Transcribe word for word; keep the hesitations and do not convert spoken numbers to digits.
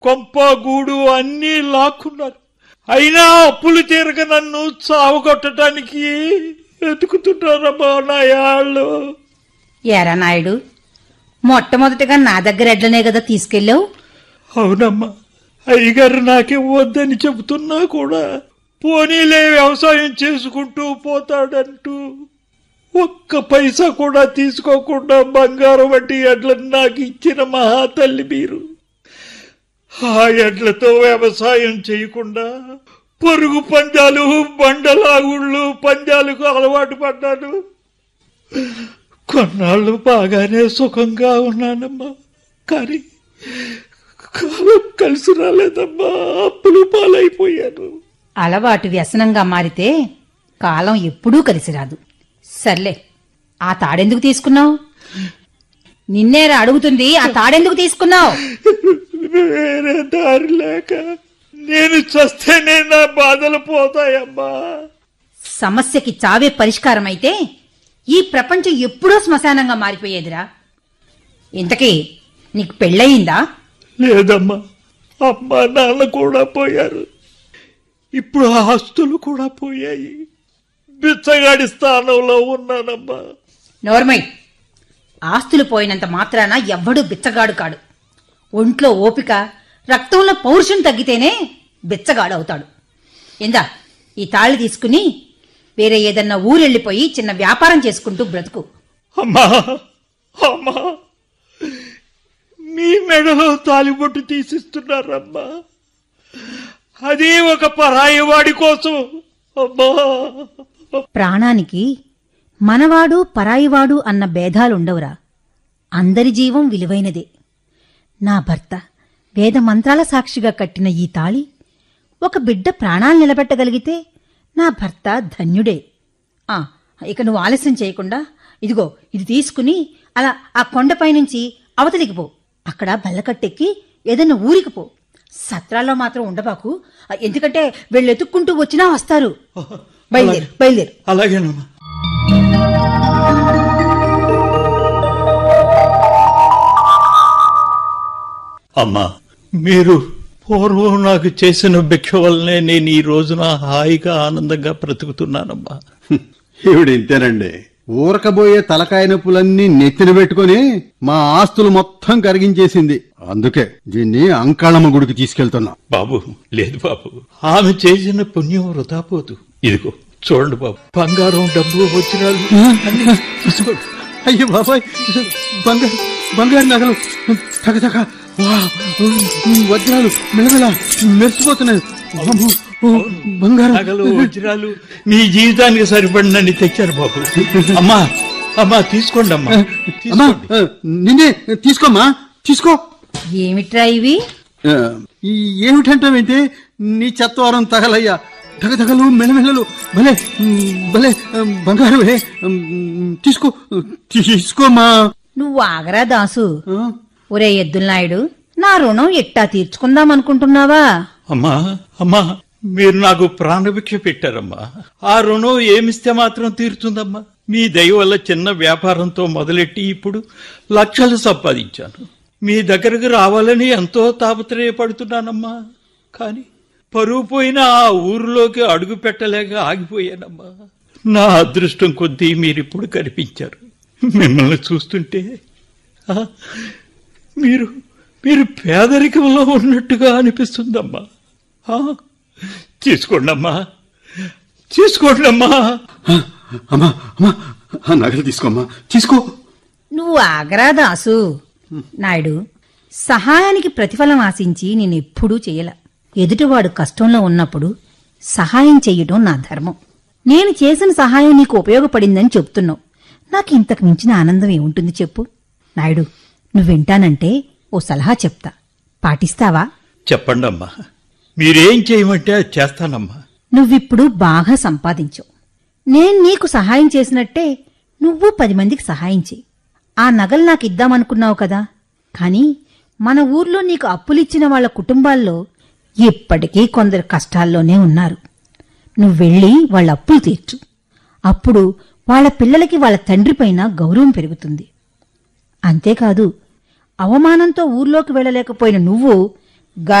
కొంప గూడు అన్నీ లాక్కున్నారు. అయినా అప్పులు తీరక నన్ను చావగొట్టడానికి వెతుకుతున్నారమ్మా నాయాళ్ళు. ఏరా నాయుడు, మొట్టమొదటిగా నా దగ్గర ఎడ్లనే కదా తీసుకెళ్ళావు? అవునమ్మా, అయ్యగారు నాకే వద్దని చెబుతున్నా కూడా పోనీలే వ్యవసాయం చేసుకుంటూ పోతాడంటూ ఒక్క పైసా కూడా తీసుకోకుండా బంగారం వంటి ఎడ్లను నాకు ఇచ్చిన మహాతల్లి మీరు. ఆ ఎడ్లతో వ్యవసాయం చేయకుండా పరుగు పందాలు, బండలాగుళ్ళు పందాలకు అలవాటు పడ్డాను. కొన్నాళ్ళు బాగానే సుఖంగా ఉన్నానమ్మా, కానీ కాలం కలిసి రాలేదమ్మా, అప్పులు పాలైపోయాను. అలవాటు వ్యసనంగా మారితే కాలం ఎప్పుడూ కలిసి రాదు. సర్లే, ఆ తాడెందుకు తీసుకున్నావు? నిన్నేరా అడుగుతుంది, ఆ తాడెందుకు తీసుకున్నావు? వేరే దారి లేక నేను చస్తేనే నా బాధలు పోతాయమ్మా. సమస్యకి చావే పరిష్కారం అయితే ఈ ప్రపంచం ఎప్పుడో శ్మశానంగా మారిపోయేదిరా. ఇంతకీ నీకు పెళ్ళయిందా? లేదమ్మా, అమ్మ నాన్న కూడా పోయారు. ఇప్పుడు ఆస్తులు కూడా పోయాయి. బిచ్చగాడి స్థానంలో ఉన్నానమ్మా. నోర్మై, ఆస్తులు పోయినంత మాత్రాన ఎవ్వడూ బిచ్చగాడు కాడు. ఒంట్లో ఓపిక, రక్తంలో పౌరుషం తగ్గితేనే బిచ్చగాడు అవుతాడు. ఇందా ఈ తాళి తీసుకుని వేరే ఏదన్నా ఊరెళ్ళిపోయి చిన్న వ్యాపారం చేసుకుంటూ బ్రతుకు. అమ్మా అమ్మా, మీ మెడలో తాలిబొట్టు తీసిస్తున్నారమ్మా, అది ఒక పరాయి వాడి కోసం. అమ్మా, ప్రాణానికి మనవాడు పరాయివాడు అన్న భేదాలుండవురా. అందరి జీవం విలువైనదే. నా భర్త వేద మంత్రాల సాక్షిగా కట్టిన ఈ తాళి ఒక బిడ్డ ప్రాణాలు నిలబెట్టగలిగితే నా భర్త ధన్యుడే. ఆ ఇక నువ్వు ఆలస్యం చేయకుండా ఇదిగో ఇది తీసుకుని అలా ఆ కొండపై నుంచి అవతలికి పో. అక్కడ బల్లకట్టెక్కి ఏదైనా ఊరికి పో. సత్రాల్లో మాత్రం ఉండబాకు, ఎందుకంటే వీళ్ళెతుక్కుంటూ వచ్చినా వస్తారు. బయలుదేరు బయలుదేరు. అలాగేనమ్మా. అమ్మా, మీరు పూర్వం నాకు చేసిన భిక్ష వల్లనే నేను ఈ రోజున హాయిగా ఆనందంగా బ్రతుకుతున్నానమ్మా. ఈవిడ ఇంతేనండి, ఊరకబోయే తలకాయ నొప్పులన్నీ నెత్తిన పెట్టుకుని మా ఆస్తులు మొత్తం కరిగించేసింది. అందుకే దీన్ని అంకాళమ్మ గుడికి తీసుకెళ్తున్నా. బాబు, లేదు బాబు, ఆమె చేసిన పుణ్యం వృధా పోదు. ఇదిగో చూడండి బాబు, బంగారం, డబ్బు, వజ్రాలు తీసుకోండి. అయ్యో బాబాయ్, బంగారు బంగారు నగలు తగ వజ్రాలు మెలమెల మెరిసిపోతున్నాయి. బంగారు నగలు, వజ్రాలు మీ జీవితానికి సరిపడినని తెచ్చారు బాబు. అమ్మా అమ్మా తీసుకోండి అమ్మా. అమ్మా నిన్నే తీసుకోమ్మా, తీసుకో. ఏమిట్రా ఇవి? ఏమిటంటావేంటే నీ చెత్తవారం తగలయ్యా. తగతగలు మెలమెలలు భలే భలే బంగారు. తీసుకో తీసుకోమ్మా. నువ్వు ఆగరా దాసు. ఒరే ఎద్దులనాయుడు, నా రుణం ఎట్టా తీర్చుకుందామనుకుంటున్నావా? అమ్మా అమ్మా, మీరు నాకు ప్రాణభిక్ష పెట్టారమ్మా. ఆ రుణం ఏమిస్తే మాత్రం తీరుతుందమ్మా. మీ దయ వల్ల చిన్న వ్యాపారంతో మొదలెట్టి ఇప్పుడు లక్షలు సంపాదించాను. మీ దగ్గరకు రావాలని ఎంతో తాపత్రయపడుతున్నానమ్మా. కాని పరువు పోయిన ఆ ఊరిలోకి అడుగు పెట్టలేక ఆగిపోయానమ్మా. నా అదృష్టం కొద్దీ మీరిప్పుడు కనిపించారు. మిమ్మల్ని చూస్తుంటే మీరు మీరు పేదరికంలో ఉన్నట్టుగా అనిపిస్తుందమ్మా. తీసుకోండమ్మా, తీసుకోండమ్మా. అమ్మా అమ్మా, నగలు తీసుకోమ్మా, తీసుకో. నువ్వు ఆగరా దాసు. నాయుడు, సహాయానికి ప్రతిఫలం ఆశించి నేనెప్పుడూ చేయల. ఎదుటివాడు కష్టంలో ఉన్నప్పుడు సహాయం చెయ్యటం నా ధర్మం. నేను చేసిన సహాయం నీకు ఉపయోగపడిందని చెప్తున్నావు. నాకు ఇంతకు మించిన ఆనందం ఏముంటుంది చెప్పు? నాయుడు, నువ్వు వింటానంటే ఓ సలహా చెప్తా, పాటిస్తావా? చెప్పండమ్మా, మీరేం చేయమంటే అది చేస్తానమ్మా. నువ్విప్పుడు బాగా సంపాదించావు. నేను నీకు సహాయం చేసినట్టే నువ్వు పది మందికి సహాయం చెయ్యి. ఆ నగలు నాకు ఇద్దామనుకున్నావు కదా, కాని మన ఊర్లో నీకు అప్పులిచ్చిన వాళ్ల కుటుంబాల్లో ఇప్పటికీ కొందరు కష్టాల్లోనే ఉన్నారు. నువ్వెళ్ళి వాళ్ళ అప్పులు తీర్చు. అప్పుడు వాళ్ల పిల్లలకి వాళ్ల తండ్రిపైన గౌరవం పెరుగుతుంది. అంతేకాదు, అవమానంతో ఊర్లోకి వెళ్లలేకపోయిన నువ్వు